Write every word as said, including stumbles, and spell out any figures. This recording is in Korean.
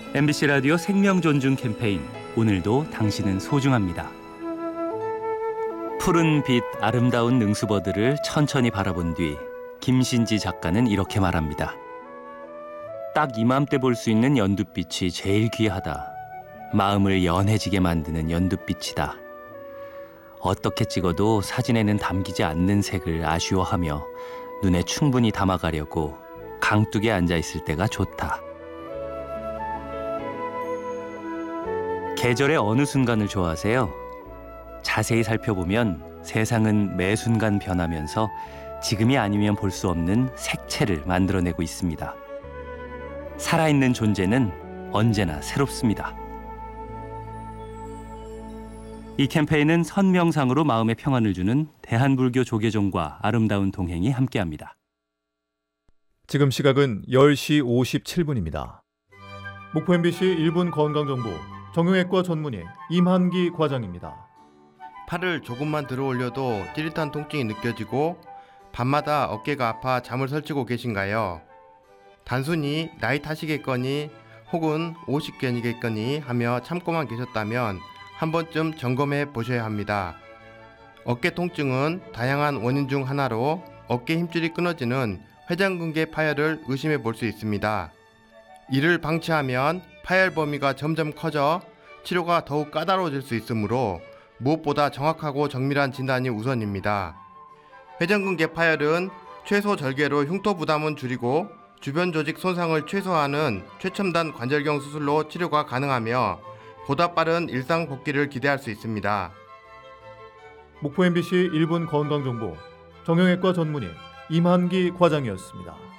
엠비씨 라디오 생명존중 캠페인, 오늘도 당신은 소중합니다. 푸른 빛 아름다운 능수버들을 천천히 바라본 뒤 김신지 작가는 이렇게 말합니다. 딱 이맘때 볼 수 있는 연두빛이 제일 귀하다. 마음을 연해지게 만드는 연두빛이다. 어떻게 찍어도 사진에는 담기지 않는 색을 아쉬워하며 눈에 충분히 담아가려고 강둑에 앉아있을 때가 좋다. 계절의 어느 순간을 좋아하세요? 자세히 살펴보면 세상은 매 순간 변하면서 지금이 아니면 볼 수 없는 색채를 만들어내고 있습니다. 살아있는 존재는 언제나 새롭습니다. 이 캠페인은 선명상으로 마음의 평안을 주는 대한불교 조계종과 아름다운 동행이 함께합니다. 지금 시각은 열 시 오십칠 분입니다. 목포 엠비씨 일 분 건강정보 정형외과 전문의 임한기 과장입니다. 팔을 조금만 들어 올려도 찌릿한 통증이 느껴지고 밤마다 어깨가 아파 잠을 설치고 계신가요? 단순히 나이 탓이겠거니 혹은 오십견이겠거니 하며 참고만 계셨다면 한 번쯤 점검해 보셔야 합니다. 어깨 통증은 다양한 원인 중 하나로 어깨 힘줄이 끊어지는 회전근개 파열을 의심해 볼 수 있습니다. 이를 방치하면 파열 범위가 점점 커져 치료가 더욱 까다로워질 수 있으므로 무엇보다 정확하고 정밀한 진단이 우선입니다. 회전근개 파열은 최소 절개로 흉터 부담은 줄이고 주변 조직 손상을 최소화하는 최첨단 관절경 수술로 치료가 가능하며 보다 빠른 일상 복귀를 기대할 수 있습니다. 목포 엠비씨 일 분 건강정보 정형외과 전문의 임한기 과장이었습니다.